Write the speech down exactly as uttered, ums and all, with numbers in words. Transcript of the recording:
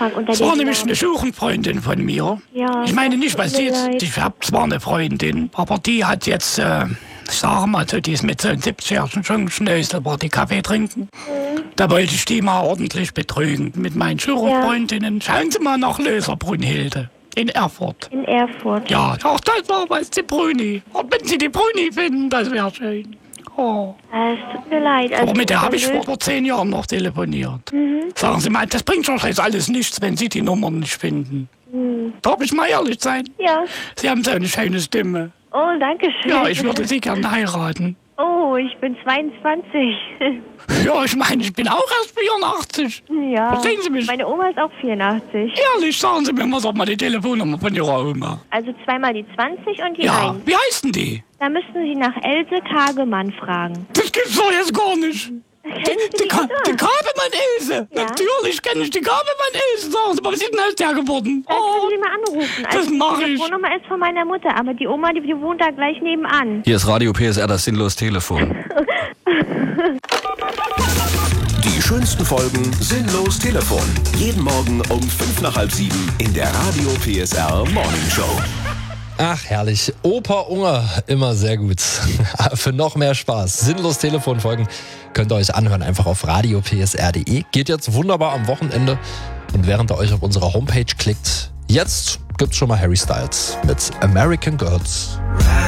Frank, unter Das dem war nämlich Namen. eine Jugendfreundin von mir. Ja, Ich meine nicht, tut was mir sie jetzt... leid. Ich hab zwar eine Freundin, aber die hat jetzt... Äh, ich sage mal so, die ist mit siebzig schon Schnösel, war die Kaffee trinken. Mhm. Da wollte ich die mal ordentlich betrügen mit meinen Jugendfreundinnen. Schauen Sie mal nach Löser Brunhilde in Erfurt. In Erfurt. Ja, auch das war was, die Bruni. Und wenn Sie die Bruni finden, das wäre schön. Oh. Es tut mir leid. Also, Aber mit der habe ich dann vor zehn Jahren noch telefoniert. Mhm. Sagen Sie mal, das bringt doch jetzt alles nichts, wenn Sie die Nummer nicht finden. Mhm. Darf ich mal ehrlich sein? Ja. Sie haben so eine schöne Stimme. Oh, danke schön. Ja, ich würde Sie gerne heiraten. Oh, ich bin zweiundzwanzig. Ja, ich meine, ich bin auch erst vierundachtzig. Ja. Verstehen Sie mich? Meine Oma ist auch vierundachtzig. Ehrlich, sagen Sie mir mal doch mal die Telefonnummer von Ihrer Oma. Also zweimal die zwanzig und die Ja, eins. wie heißt denn die? Da müssten Sie nach Else Kagemann fragen. Das gibt's doch jetzt gar nicht. Kennen Die, Sie die, die Ka Oma? die Kabemann-Ilse. Ja. Natürlich kenne ich die Kabemann-Ilse. Sagen Sie mal, was ist denn aus der geworden? Da Oh, können Sie mal anrufen. das mach die ich. Telefonnummer ist von meiner Mutter, aber die Oma, die, die wohnt da gleich nebenan. Hier ist Radio P S R, das sinnlos Telefon. Die schönsten Folgen Sinnlos Telefon. Jeden Morgen um fünf nach halb sieben in der Radio P S R Morning Show. Ach, herrlich. Oper Unger, immer sehr gut. Für noch mehr Spaß. Sinnlos Telefonfolgen könnt ihr euch anhören, einfach auf radio p s r punkt d e. Geht jetzt wunderbar am Wochenende. Und während ihr euch auf unsere Homepage klickt, jetzt gibt's schon mal Harry Styles mit American Girls.